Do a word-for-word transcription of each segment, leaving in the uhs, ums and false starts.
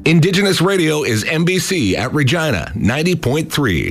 Indigenous Radio is N B C at Regina, ninety point three.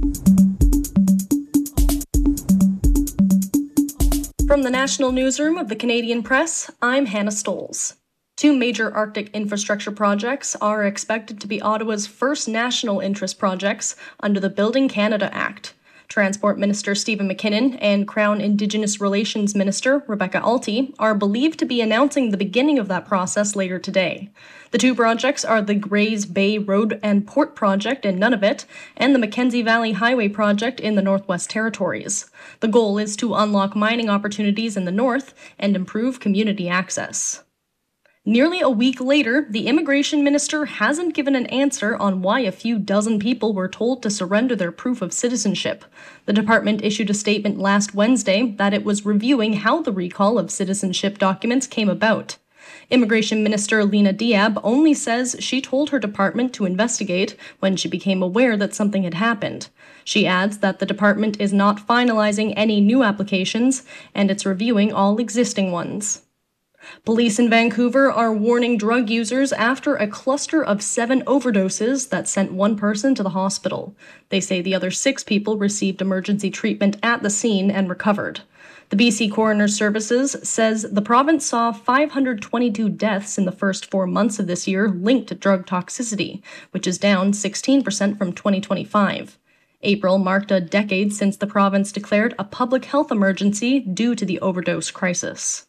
From the National Newsroom of the Canadian Press, I'm Hannah Stoles. Two major Arctic infrastructure projects are expected to be Ottawa's first national interest projects under the Building Canada Act. Transport Minister Stephen McKinnon and Crown Indigenous Relations Minister Rebecca Alty are believed to be announcing the beginning of that process later today. The two projects are the Grays Bay Road and Port Project in Nunavut and the Mackenzie Valley Highway Project in the Northwest Territories. The goal is to unlock mining opportunities in the north and improve community access. Nearly a week later, the immigration minister hasn't given an answer on why a few dozen people were told to surrender their proof of citizenship. The department issued a statement last Wednesday that it was reviewing how the recall of citizenship documents came about. Immigration Minister Lena Diab only says she told her department to investigate when she became aware that something had happened. She adds that the department is not finalizing any new applications and it's reviewing all existing ones. Police in Vancouver are warning drug users after a cluster of seven overdoses that sent one person to the hospital. They say the other six people received emergency treatment at the scene and recovered. The B C Coroner's Services says the province saw five hundred twenty-two deaths in the first four months of this year linked to drug toxicity, which is down sixteen percent from twenty twenty-five. April marked a decade since the province declared a public health emergency due to the overdose crisis.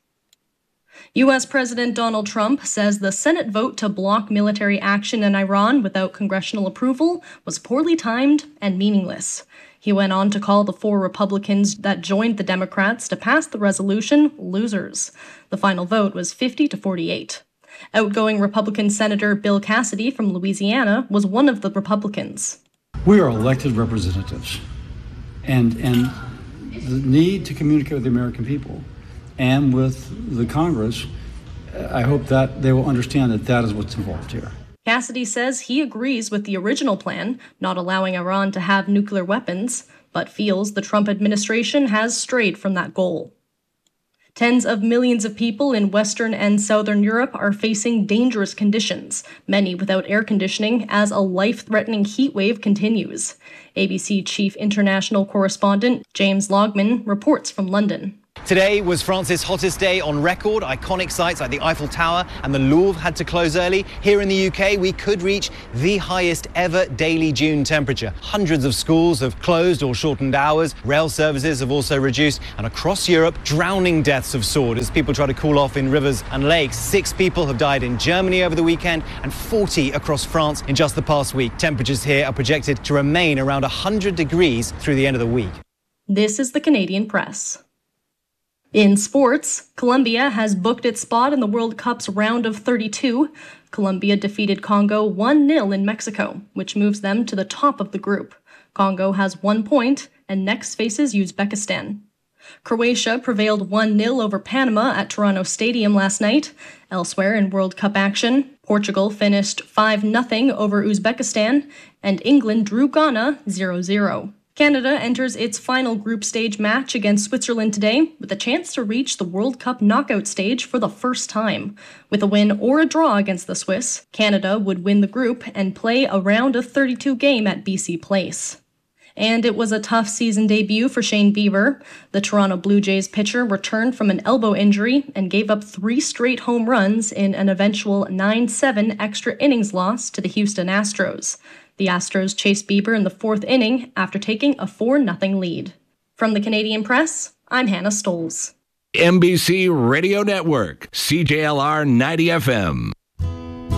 U S President Donald Trump says the Senate vote to block military action in Iran without congressional approval was poorly timed and meaningless. He went on to call the four Republicans that joined the Democrats to pass the resolution losers. The final vote was fifty to forty-eight. Outgoing Republican Senator Bill Cassidy from Louisiana was one of the Republicans. We are elected representatives, and, and the need to communicate with the American people and with the Congress, I hope that they will understand that that is what's involved here. Cassidy says he agrees with the original plan, not allowing Iran to have nuclear weapons, but feels the Trump administration has strayed from that goal. Tens of millions of people in Western and Southern Europe are facing dangerous conditions, many without air conditioning, as a life-threatening heat wave continues. A B C chief international correspondent James Logman reports from London. Today was France's hottest day on record. Iconic sites like the Eiffel Tower and the Louvre had to close early. Here in the U K, we could reach the highest ever daily June temperature. Hundreds of schools have closed or shortened hours. Rail services have also reduced. And across Europe, drowning deaths have soared as people try to cool off in rivers and lakes. Six people have died in Germany over the weekend and forty across France in just the past week. Temperatures here are projected to remain around one hundred degrees through the end of the week. This is the Canadian Press. In sports, Colombia has booked its spot in the World Cup's round of thirty-two. Colombia defeated Congo one nil in Mexico, which moves them to the top of the group. Congo has one point and next faces Uzbekistan. Croatia prevailed one nil over Panama at Toronto Stadium last night. Elsewhere in World Cup action, Portugal finished five nothing over Uzbekistan, and England drew Ghana zero zero. Canada enters its final group stage match against Switzerland today with a chance to reach the World Cup knockout stage for the first time. With a win or a draw against the Swiss, Canada would win the group and play a round of thirty-two game at B C Place. And it was a tough season debut for Shane Bieber. The Toronto Blue Jays pitcher returned from an elbow injury and gave up three straight home runs in an eventual nine seven extra innings loss to the Houston Astros. The Astros chased Bieber in the fourth inning after taking a four nothing lead. From the Canadian Press, I'm Hannah Stoles. N B C Radio Network, C J L R ninety F M.